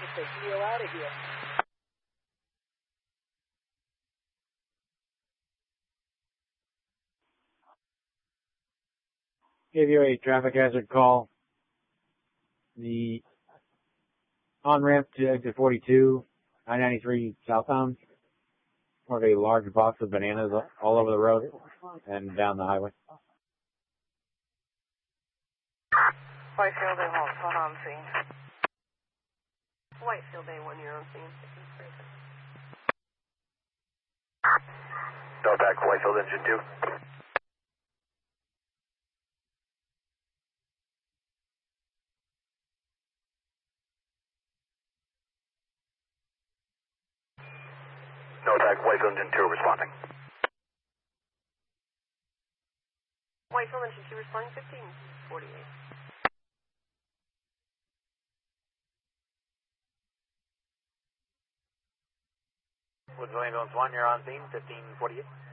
take Neo out of here. Give you a traffic hazard call. The on-ramp to exit 42, I-93 southbound, or a large box of bananas all over the road and down the highway. Whitefield A1, on scene. Whitefield A1, you're on scene. Delta Whitefield engine 2. Delta Whitefield engine 2 responding. Whitefield engine 2 responding 1548. Woods Ambulance 1, you're on scene, 1548.